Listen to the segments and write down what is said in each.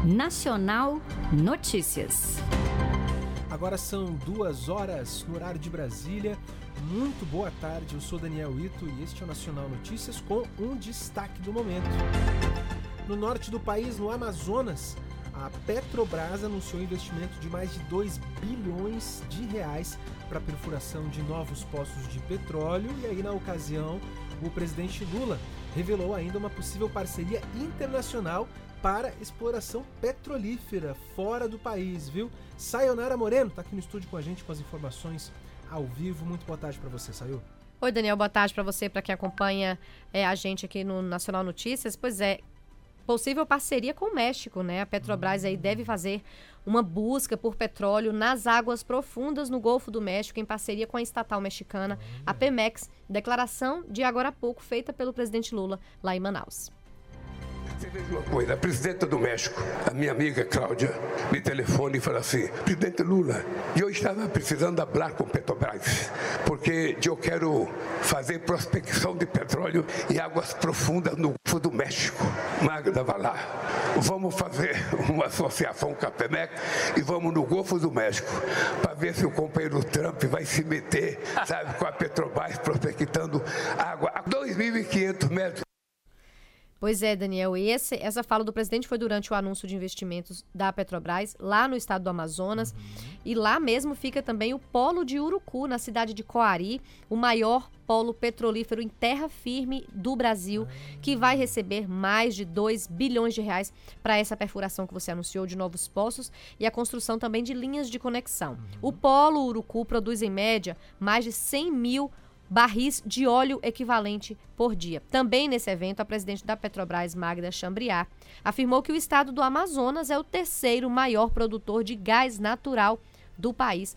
Nacional Notícias. Agora são 2h no horário de Brasília. Muito boa tarde, eu sou Daniel Ito e este é o Nacional Notícias com um destaque do momento. No norte do país, no Amazonas, a Petrobras anunciou investimento de mais de 2 bilhões de reais para a perfuração de novos poços de petróleo. E aí, na ocasião, o presidente Lula revelou ainda uma possível parceria internacional para exploração petrolífera fora do país, viu? Sayonara Moreno está aqui no estúdio com a gente com as informações ao vivo. Muito boa tarde para você, Sayo. Oi, Daniel, boa tarde para você, para quem acompanha a gente aqui no Nacional Notícias. Pois é, possível parceria com o México, né? A Petrobras aí deve fazer uma busca por petróleo nas águas profundas no Golfo do México, em parceria com a estatal mexicana, a Pemex. Declaração de agora há pouco feita pelo presidente Lula lá em Manaus. Você veja uma coisa, a presidenta do México, a minha amiga Cláudia, me telefona e fala assim: presidente Lula, eu estava precisando falar com Petrobras, porque eu quero fazer prospecção de petróleo em águas profundas no Golfo do México. Magda, vai lá, vamos fazer uma associação com a Pemex e vamos no Golfo do México, para ver se o companheiro Trump vai se meter, sabe, com a Petrobras prospectando água a 2.500 metros. Pois é, Daniel, e essa fala do presidente foi durante o anúncio de investimentos da Petrobras, lá no estado do Amazonas, e lá mesmo fica também o polo de Urucu, na cidade de Coari, o maior polo petrolífero em terra firme do Brasil, que vai receber mais de 2 bilhões de reais para essa perfuração que você anunciou de novos poços e a construção também de linhas de conexão. O polo Urucu produz, em média, mais de 100 mil barris de óleo equivalente por dia. Também nesse evento, a presidente da Petrobras, Magda Chambriard, afirmou que o estado do Amazonas é o terceiro maior produtor de gás natural do país,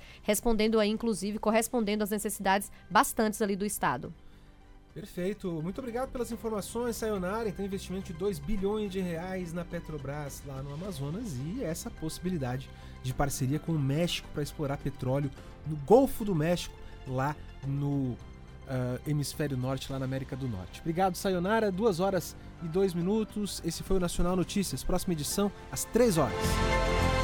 correspondendo às necessidades bastantes ali do estado. Perfeito. Muito obrigado pelas informações, Sayonara. Então, investimento de 2 bilhões de reais na Petrobras lá no Amazonas e essa possibilidade de parceria com o México para explorar petróleo no Golfo do México, lá no hemisfério norte, lá na América do Norte. Obrigado, Sayonara. 2h02. Esse foi o Nacional Notícias. Próxima edição, às 3h.